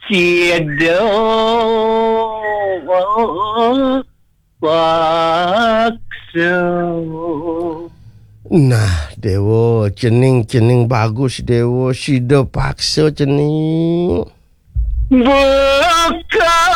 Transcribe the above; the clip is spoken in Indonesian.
Tiada paksa. Nah, Dewo, cening bagus Dewo, sida paksa cening. Bukan